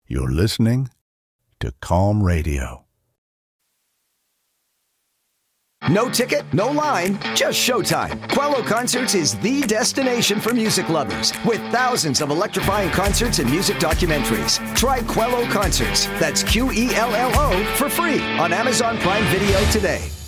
You're listening to Calm Radio. No ticket, no line, just showtime. Quello Concerts is the destination for music lovers with thousands of electrifying concerts and music documentaries. Try Quello Concerts, that's Quello, for free on Amazon Prime Video today.